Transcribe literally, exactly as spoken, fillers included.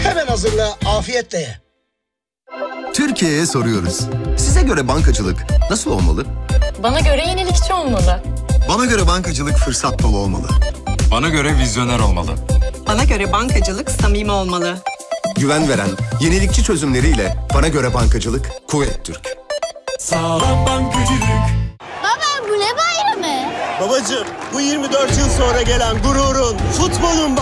Hemen hazırla, afiyetle ye. Türkiye'ye soruyoruz. Size göre bankacılık nasıl olmalı? Bana göre yenilikçi olmalı. Bana göre bankacılık fırsat dolu olmalı. Bana göre vizyoner olmalı. Bana göre bankacılık samimi olmalı. Güven veren, yenilikçi çözümleriyle bana göre bankacılık Kuvvet Türk. Sağlam bankacılık. Baba bu ne bayramı? Babacığım bu yirmi dört yıl sonra gelen gururun, futbolun